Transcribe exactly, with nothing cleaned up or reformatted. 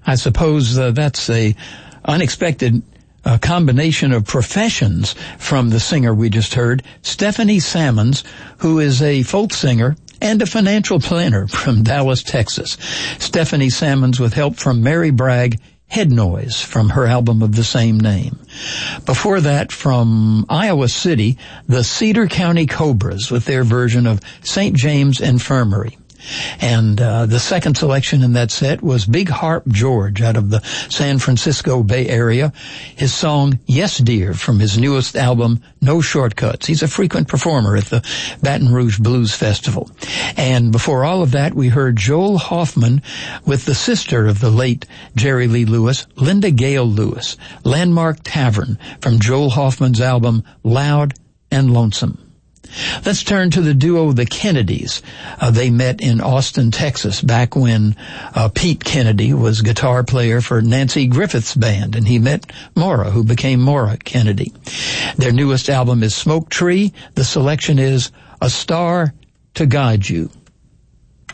I suppose uh, that's a unexpected uh, combination of professions from the singer we just heard, Stephanie Sammons, who is a folk singer and a financial planner from Dallas, Texas. Stephanie Sammons with help from Mary Bragg, Head Noise, from her album of the same name. Before that, from Iowa City, the Cedar County Cobras with their version of Saint James Infirmary. And uh, the second selection in that set was Big Harp George out of the San Francisco Bay Area. His song, Yes Dear, from his newest album, No Shortcuts. He's a frequent performer at the Baton Rouge Blues Festival. And before all of that, we heard Joel Hoffman with the sister of the late Jerry Lee Lewis, Linda Gale Lewis, Landmark Tavern, from Joel Hoffman's album, Loud and Lonesome. Let's turn to the duo The Kennedys. Uh, they met in Austin, Texas, back when uh, Pete Kennedy was guitar player for Nancy Griffith's band, and he met Maura, who became Maura Kennedy. Their newest album is Smoke Tree. The selection is A Star to Guide You.